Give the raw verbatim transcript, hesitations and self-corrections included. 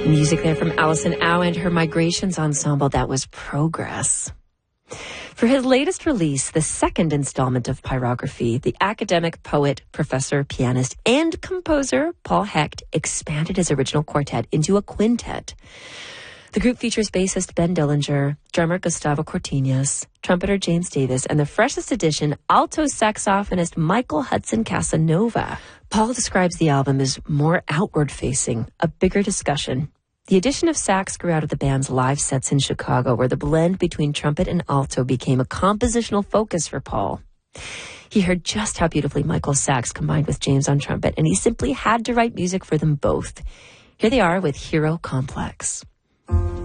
Music there from Alison Au and her Migrations Ensemble. That was Progress. For his latest release, the second installment of Pyrography, the academic, poet, professor, pianist, and composer Paul Hecht expanded his original quartet into a quintet. The group features bassist Ben Dillinger, drummer Gustavo Cortinas, trumpeter James Davis, and the freshest addition, alto saxophonist Michael Hudson Casanova. Paul describes the album as more outward-facing, a bigger discussion. The addition of sax grew out of the band's live sets in Chicago, where the blend between trumpet and alto became a compositional focus for Paul. He heard just how beautifully Michael's sax combined with James on trumpet, and he simply had to write music for them both. Here they are with Hero Complex.